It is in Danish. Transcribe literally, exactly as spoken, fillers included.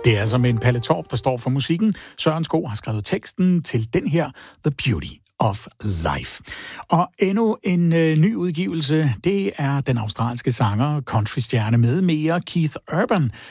Det er som en Palle Torp, der står for musikken. Søren Sko har skrevet teksten til den her, The Beauty of Life. Og endnu en øh, ny udgivelse, det er den australske sanger, countrystjerne med mere Keith Urban,